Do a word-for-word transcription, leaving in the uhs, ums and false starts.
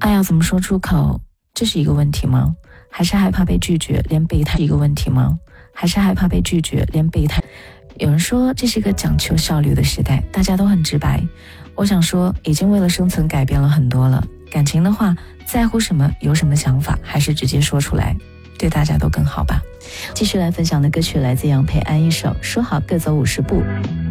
话要怎么说出口，这是一个问题吗？还是害怕被拒绝，连备胎一个问题吗？还是害怕被拒绝，连备胎？有人说这是一个讲求效率的时代，大家都很直白。我想说，已经为了生存改变了很多了。感情的话，在乎什么，有什么想法，还是直接说出来，对大家都更好吧。 继续来分享的歌曲来自杨培安一首《说好各走五十步》。